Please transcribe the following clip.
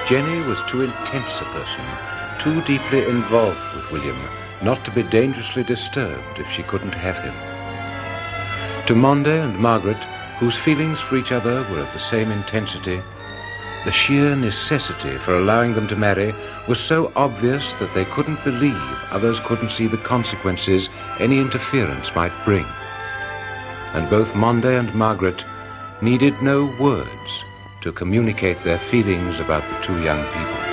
Jenny was too intense a person, too deeply involved with William, not to be dangerously disturbed if she couldn't have him. To Monday and Margaret, whose feelings for each other were of the same intensity, the sheer necessity for allowing them to marry was so obvious that they couldn't believe others couldn't see the consequences any interference might bring. And both Monday and Margaret needed no words to communicate their feelings about the two young people.